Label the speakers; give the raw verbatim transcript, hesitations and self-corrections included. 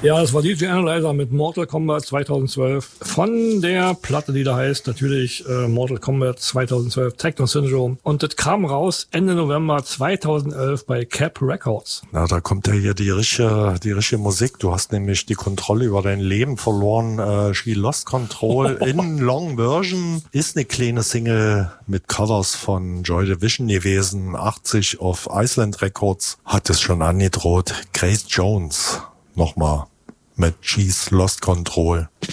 Speaker 1: Ja, das war D J Analyzer mit Mortal Kombat zweitausendzwölf. Von der Platte, die da heißt, natürlich äh, Mortal Kombat zweitausendzwölf Techno Syndrome. Und das kam raus Ende November zweitausendelf bei Cap Records.
Speaker 2: Na, da kommt ja hier die richtige, die richtige Musik. Du hast nämlich die Kontrolle über dein Leben verloren. Äh, She Lost Control in Long Version ist eine kleine Single mit Covers von Joy Division gewesen. achtzig auf Iceland Records hat es schon angedroht. Grace Jones nochmal mit She's Lost Control.